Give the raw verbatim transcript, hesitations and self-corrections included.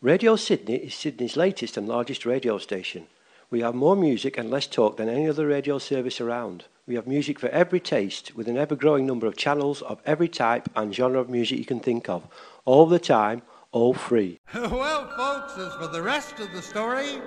Radio Sydney is Sydney's latest and largest radio station. We have more music and less talk than any other radio service around. We have music for every taste, with an ever-growing number of channels of every type and genre of music you can think of, all the time, all free. Well, folks, as for the rest of the story...